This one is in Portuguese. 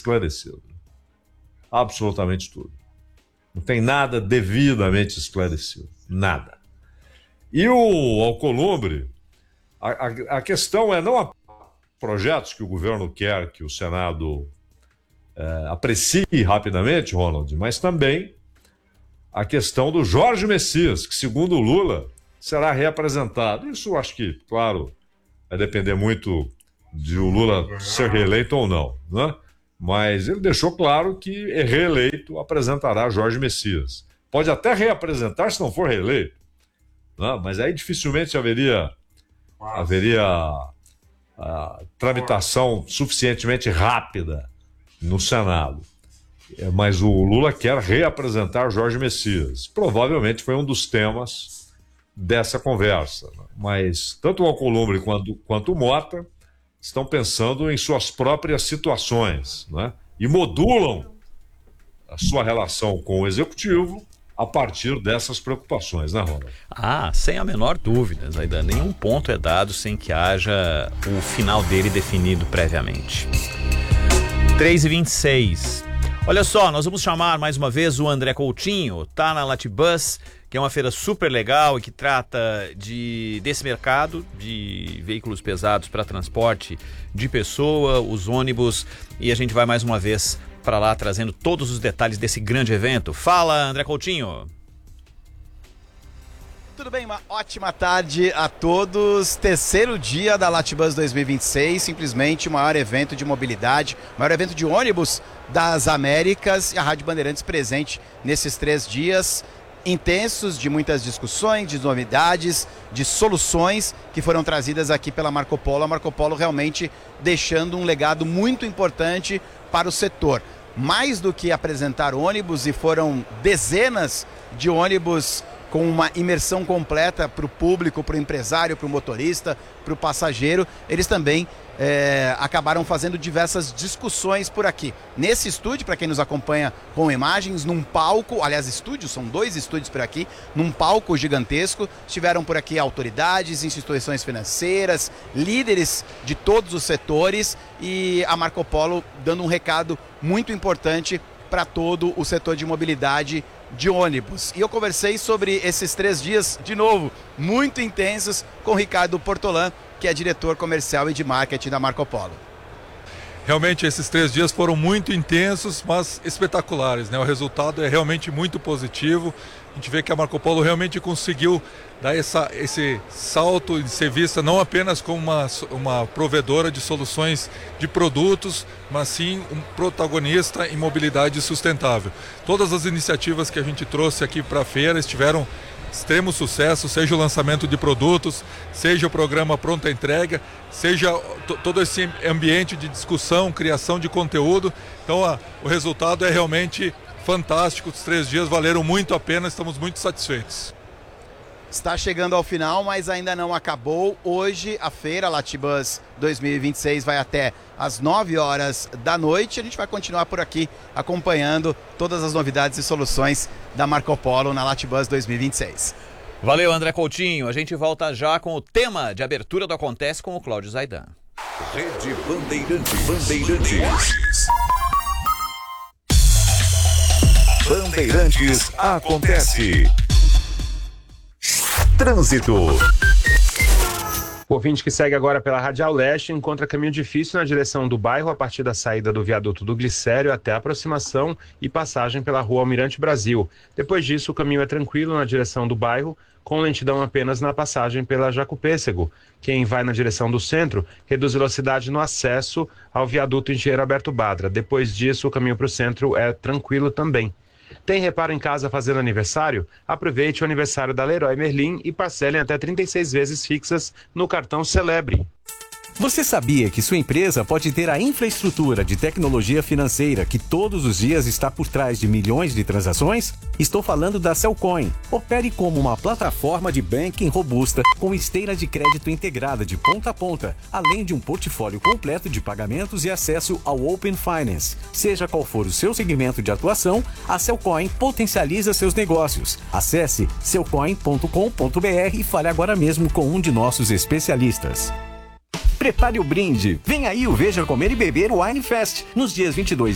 esclarecido. Absolutamente tudo. Não tem nada devidamente esclarecido. Nada. E o Alcolumbre, a questão é não a projetos que o governo quer que o Senado aprecie rapidamente, Ronald, mas também a questão do Jorge Messias, que, segundo o Lula, será reapresentado. Isso eu acho que, claro, vai depender muito de o Lula ser reeleito ou não, né? Mas ele deixou claro que, reeleito, apresentará Jorge Messias. Pode até reapresentar se não for reeleito, né? Mas aí dificilmente haveria tramitação suficientemente rápida no Senado. Mas o Lula quer reapresentar Jorge Messias. Provavelmente foi um dos temas dessa conversa. Mas tanto o Alcolumbre quanto o Mota estão pensando em suas próprias situações, né? E modulam a sua relação com o Executivo a partir dessas preocupações, né, Ronald? Sem a menor dúvida, Zaidan. Nenhum ponto é dado sem que haja o final dele definido previamente. 3h26. Olha só, nós vamos chamar mais uma vez o André Coutinho, tá na Latibus, que é uma feira super legal e que trata desse mercado de veículos pesados para transporte de pessoa, os ônibus, e a gente vai mais uma vez para lá trazendo todos os detalhes desse grande evento. Fala, André Coutinho. Tudo bem, uma ótima tarde a todos. Terceiro dia da Latibus 2026, simplesmente o maior evento de mobilidade, maior evento de ônibus das Américas, e a Rádio Bandeirantes presente nesses 3 dias intensos, de muitas discussões, de novidades, de soluções que foram trazidas aqui pela Marco Polo. A Marco Polo realmente deixando um legado muito importante para o setor. Mais do que apresentar ônibus, e foram dezenas de ônibus com uma imersão completa para o público, para o empresário, para o motorista, para o passageiro, eles também acabaram fazendo diversas discussões por aqui. Nesse estúdio, para quem nos acompanha com imagens, num palco, aliás, estúdios, são 2 estúdios por aqui, num palco gigantesco, estiveram por aqui autoridades, instituições financeiras, líderes de todos os setores, e a Marco Polo dando um recado muito importante para todo o setor de mobilidade de ônibus. E eu conversei sobre esses 3 dias, de novo, muito intensos, com o Ricardo Portolan, que é diretor comercial e de marketing da Marco Polo. Realmente esses 3 dias foram muito intensos, mas espetaculares, né? O resultado é realmente muito positivo. A gente vê que a Marco Polo realmente conseguiu dar esse salto de ser vista não apenas como uma provedora de soluções de produtos, mas sim um protagonista em mobilidade sustentável. Todas as iniciativas que a gente trouxe aqui para a feira tiveram extremo sucesso, seja o lançamento de produtos, seja o programa Pronta Entrega, seja todo esse ambiente de discussão, criação de conteúdo. Então o resultado é realmente fantástico. Os 3 dias valeram muito a pena, estamos muito satisfeitos. Está chegando ao final, mas ainda não acabou. Hoje a feira Latibus 2026 vai até às 9 horas da noite. A gente vai continuar por aqui acompanhando todas as novidades e soluções da Marco Polo na Latibus 2026. Valeu, André Coutinho. A gente volta já com o tema de abertura do Acontece com o Cláudio Zaidan. Rede Bandeirantes. Bandeirantes acontece. Trânsito. O ouvinte que segue agora pela Radial Leste encontra caminho difícil na direção do bairro a partir da saída do viaduto do Glicério até a aproximação e passagem pela rua Almirante Brasil. Depois disso, o caminho é tranquilo na direção do bairro, com lentidão apenas na passagem pela Jacopêssego. Quem vai na direção do centro reduz velocidade no acesso ao viaduto Engenheiro Alberto Badra. Depois disso, o caminho para o centro é tranquilo também. Tem reparo em casa fazendo aniversário? Aproveite o aniversário da Leroy Merlin e parcele em até 36 vezes fixas no cartão Celebre. Você sabia que sua empresa pode ter a infraestrutura de tecnologia financeira que todos os dias está por trás de milhões de transações? Estou falando da Cellcoin. Opere como uma plataforma de banking robusta com esteira de crédito integrada de ponta a ponta, além de um portfólio completo de pagamentos e acesso ao Open Finance. Seja qual for o seu segmento de atuação, a Cellcoin potencializa seus negócios. Acesse cellcoin.com.br e fale agora mesmo com um de nossos especialistas. Prepare o brinde. Vem aí o Veja Comer e Beber Wine Fest. Nos dias 22